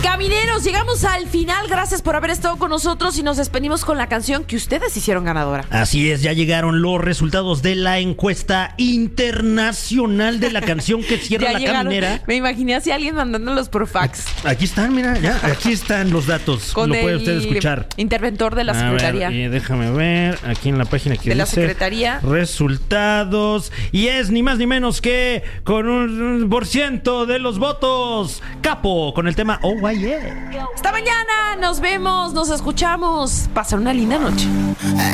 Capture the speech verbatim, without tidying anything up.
Camineros, llegamos al final. Gracias por haber estado con nosotros y nos despedimos con la canción que ustedes hicieron ganadora. Así es, ya llegaron los resultados de la encuesta internacional de la canción que cierra la llegaron. Caminera. Me imaginé así alguien mandándolos por fax. Aquí están, mira, ya, aquí están los datos. Con Lo puede el usted escuchar. interventor de la A Secretaría. ver, eh, déjame ver, aquí en la página que de dice la Secretaría. Resultados. Y es ni más ni menos que con un por ciento de los votos. Capo, con el tema Oh, yeah. Hasta mañana, nos vemos, nos escuchamos. Pasa una linda noche.